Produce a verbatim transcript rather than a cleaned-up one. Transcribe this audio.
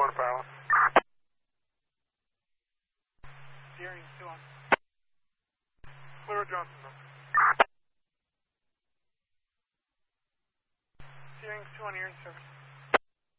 Florida pilot. Steering two on. Clear Johnson. Steering two on, you're in service.